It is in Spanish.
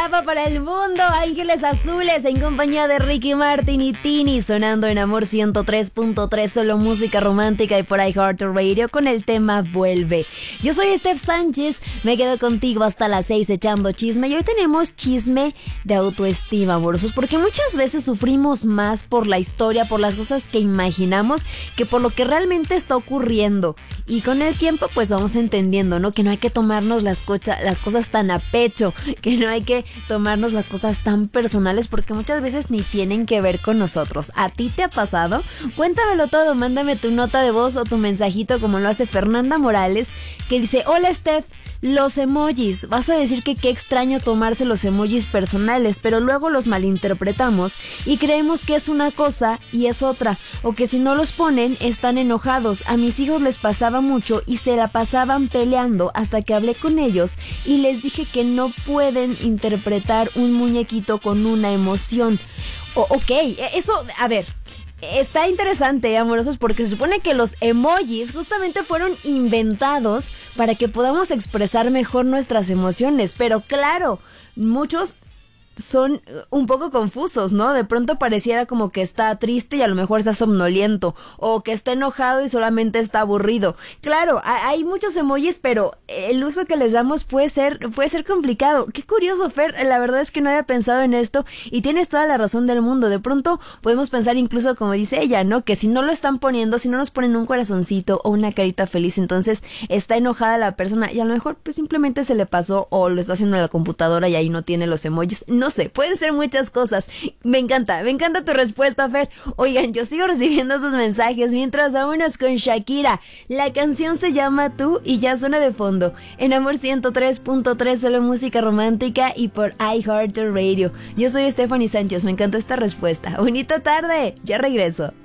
Zapa para el mundo, Ángeles Azules en compañía de Ricky Martin y Tini, sonando en Amor 103.3, solo música romántica y por iHeartRadio con el tema Vuelve. Yo soy Steph Sánchez, me quedo contigo hasta las 6 echando chisme y hoy tenemos chisme de autoestima, amorosos, porque muchas veces sufrimos más por la historia, por las cosas que imaginamos, que por lo que realmente está ocurriendo. Y con el tiempo pues vamos entendiendo, ¿no? Que no hay que tomarnos las cosas tan a pecho, que no hay que tomarnos las cosas tan personales porque muchas veces ni tienen que ver con nosotros. ¿A ti te ha pasado? Cuéntamelo todo, mándame tu nota de voz o tu mensajito como lo hace Fernanda Morales, que dice: hola Steph, los emojis, vas a decir que qué extraño tomarse los emojis personales, pero luego los malinterpretamos y creemos que es una cosa y es otra, o que si no los ponen están enojados. A mis hijos les pasaba mucho y se la pasaban peleando hasta que hablé con ellos y les dije que no pueden interpretar un muñequito con una emoción. Ok, eso, a ver... Está interesante, amorosos, porque se supone que los emojis justamente fueron inventados para que podamos expresar mejor nuestras emociones. Pero claro, muchos son un poco confusos, ¿no? De pronto pareciera como que está triste y a lo mejor está somnoliento, o que está enojado y solamente está aburrido. Claro, hay muchos emojis, pero el uso que les damos puede ser complicado. Qué curioso, Fer, la verdad es que no había pensado en esto y tienes toda la razón del mundo. De pronto podemos pensar incluso como dice ella, ¿no? Que si no lo están poniendo, si no nos ponen un corazoncito o una carita feliz, entonces está enojada la persona y a lo mejor pues simplemente se le pasó o lo está haciendo en la computadora y ahí no tiene los emojis. No sé, pueden ser muchas cosas. Me encanta tu respuesta, Fer. Oigan, yo sigo recibiendo sus mensajes mientras vámonos con Shakira. La canción se llama Tú y ya suena de fondo en Amor 103.3, solo música romántica y por iHeartRadio. Yo soy Stephanie Sánchez, me encanta esta respuesta. Bonita tarde, ya regreso.